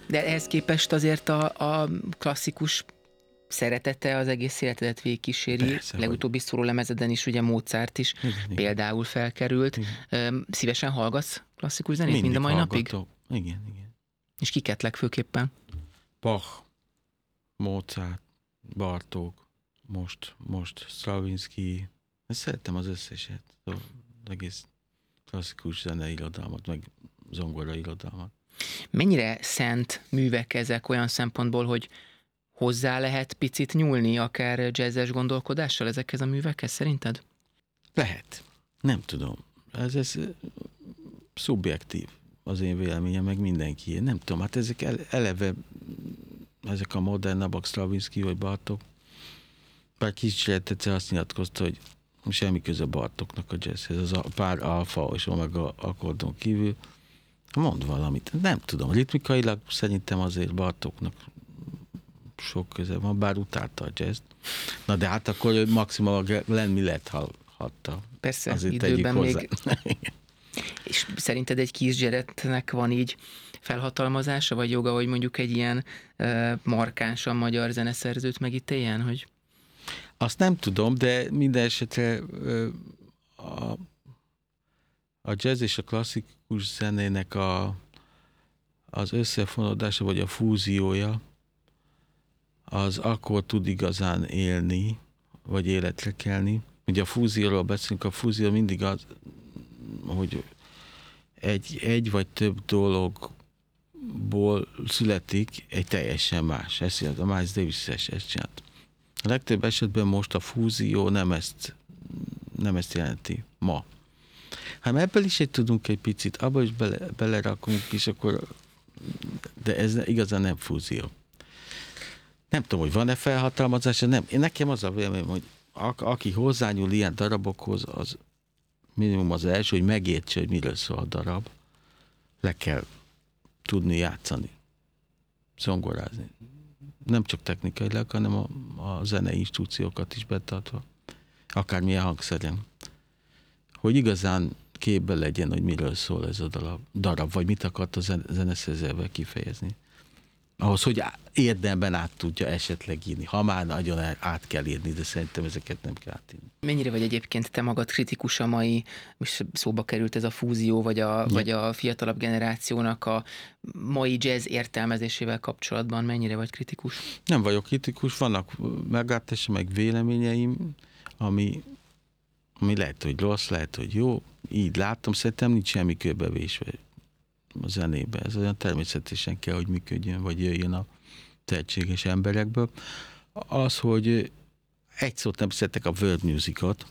De ehhez képest azért a klasszikus szeretete az egész életedet végigkíséri. Persze, Legutóbbi szórólemezeden is ugye Mozart is Igen. például felkerült. Szívesen hallgatsz klasszikus zenét Mindig mind a mai napig? hallgatok. Igen. És kiket legfőképpen? Bach, Mozart, Bartók, most Stravinsky. Szerettem az összeset, az egész klasszikus zenei irodalmat, meg zongora irodalmat. Mennyire szent művek ezek olyan szempontból, hogy hozzá lehet picit nyúlni akár jazzes gondolkodással ezekhez a művekhez szerinted? Lehet. Nem tudom. Ez szubjektív az én véleményem, meg mindenkié. Nem tudom, hát ezek eleve, ezek a modernabbak, Stravinsky vagy Bartók, bár Kicsinyert egyszer azt nyilatkozta, hogy semmi köze Bartóknak a jazzhez, az a pár alfa és omega akkordon kívül. Mond valamit. Nem tudom. Ritmikailag szerintem azért Bartóknak sok köze van, bár utálta a jazzt. Na de hát akkor maximum Glenn Millert hallhatta. Persze, azért időben még. hozzá. És szerinted egy Keith Jarrettnek van így felhatalmazása, vagy joga, hogy mondjuk egy ilyen markánsan magyar zeneszerzőt megítéljen, hogy... Azt nem tudom, de minden esetre a jazz és a klasszikus zenének az összefonódása, vagy a fúziója, az akkor tud igazán élni, vagy életre kelni. Ugye a fúzióról beszélünk, a fúzió mindig az, hogy egy vagy több dologból születik egy teljesen más. A Miles Davis ezt csinált. A legtöbb esetben most a fúzió nem ezt jelenti ma. Hát ebből is tudunk egy picit, abba is belerakunk, és akkor, de ez igazán nem fúzió. Nem tudom, hogy van-e felhatalmazása, nem. Nekem az a véleményem, hogy aki hozzányúl ilyen darabokhoz, az minimum az első, hogy megértse, hogy miről szól a darab. Le kell tudni játszani, zongorázni. Nem csak technikailag, hanem a zenei instrukciókat is betartva. Akármilyen hangszeren. Hogy igazán képben legyen, hogy miről szól ez a darab, vagy mit akart a zeneszerzővel kifejezni. Ahhoz, hogy érdemben át tudja esetleg írni. Ha már nagyon át kell írni, de szerintem ezeket nem kell átírni. Mennyire vagy egyébként te magad kritikus a mai, most szóba került ez a fúzió, vagy a fiatalabb generációnak a mai jazz értelmezésével kapcsolatban? Mennyire vagy kritikus? Nem vagyok kritikus, vannak meglátása, meg véleményeim, ami lehet, hogy rossz, lehet, hogy jó. Így látom, szerintem nincs semmi körbevésve a zenébe. Ez olyan természetesen kell, hogy működjön, vagy jöjjön a tehetséges emberekből. Az, hogy egy szót nem szeretek a world musicot,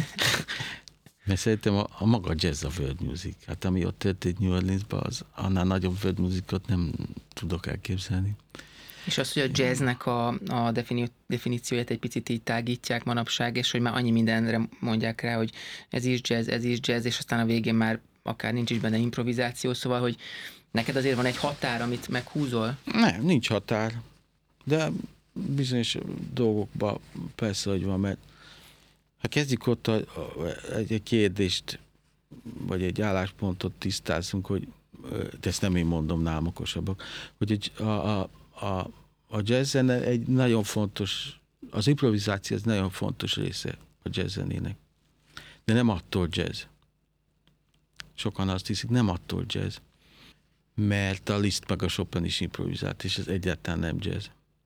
mert szerintem a maga jazz a world music. Hát ami ott történt New Orleansban, az annál nagyobb world musicot nem tudok elképzelni. És az, hogy a jazznek a definícióját egy picit így tágítják manapság, és hogy már annyi mindenre mondják rá, hogy ez is jazz, és aztán a végén már akár nincs is benne improvizáció, szóval, hogy neked azért van egy határ, amit meghúzol? Nem, nincs határ. De bizonyos dolgokban persze, hogy van, mert ha kezdjük ott egy kérdést, vagy egy álláspontot tisztázunk, hogy, de ezt nem én mondom, nálam okosabbak, hogy a jazz zene egy nagyon fontos, az improvizáció ez nagyon fontos része a jazz zenének. De nem attól jazz. Sokan azt hiszik, nem attól jazz. Mert a Liszt meg a Chopin is improvizált, és ez egyáltalán nem jazz.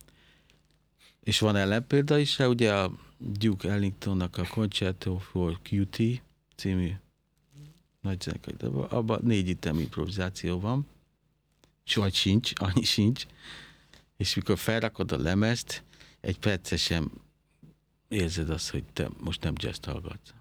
És van ellenpélda is, ugye a Duke Ellingtonnak a Concerto for QT című nagy zenekar, abban 4 ütem improvizáció van, vagy sincs, annyi sincs, és mikor felrakod a lemezt, egy percesen érzed azt, hogy te most nem jazzt hallgatsz.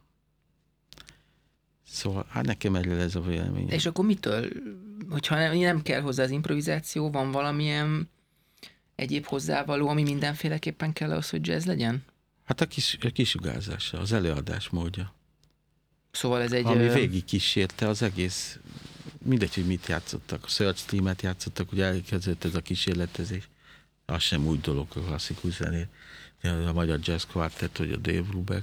Szóval hát nekem erről ez a vélemény. És akkor mitől, hogyha nem kell hozzá az improvizáció, van valamilyen egyéb hozzávaló, ami mindenféleképpen kell ahhoz, hogy jazz legyen? Hát a kisugárzása, az előadás módja. Szóval ez egy... Ami végig kísérte az egész, mindegy, hogy mit játszottak. A Search Team-et játszottak, ugye elkezdődött ez a kísérletezés. Az sem úgy dolog a klasszikus zenér. A Magyar Jazz Quartet, vagy a Dave Brubeck.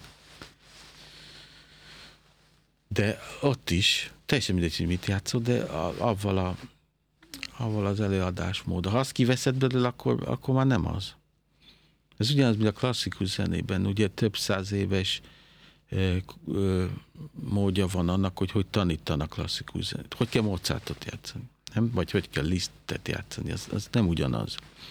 De ott is, teljesen mindegy, hogy mit játszott, de avval avval az előadásmód. Ha azt kiveszed belőle, akkor már nem az. Ez ugyanaz, mint a klasszikus zenében, ugye több száz éves módja van annak, hogy tanítanak klasszikus zenét. Hogy kell Mozartot játszani, nem? Vagy hogy kell Lisztet játszani, az nem ugyanaz.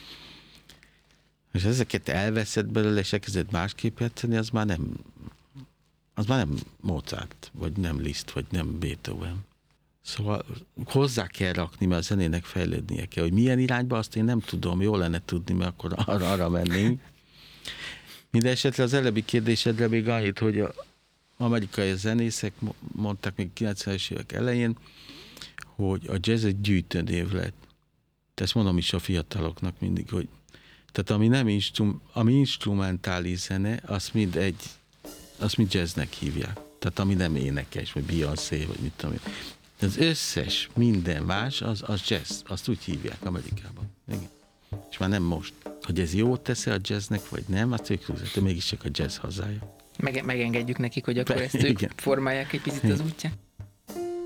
És ezeket elveszed belőle, és elkezded másképp játszani, az már nem Mozart, vagy nem Liszt, vagy nem Beethoven. Szóval hozzá kell rakni, mert a zenének fejlődnie kell. Hogy milyen irányba, azt én nem tudom, jó lenne tudni, mert akkor arra mennénk. Mindenesetre az előbbi kérdésedre még annyit, hogy az amerikai zenészek mondták még 90-es évek elején, hogy a jazz egy gyűjtőnév lett. Ezt mondom is a fiataloknak mindig, hogy tehát ami instrumentális zene, azt mind jazznek hívják. Tehát ami nem énekes, vagy Beyoncé, vagy mit tudom én. Az összes, minden más, az jazz. Azt úgy hívják Amerikában. Igen. És már nem most. Hogy ez jót teszi a jazznek, vagy nem, azt ők húzza, de mégiscsak a jazz hazája. Megengedjük nekik, hogy akkor ezt ők formálják egy picit az útját.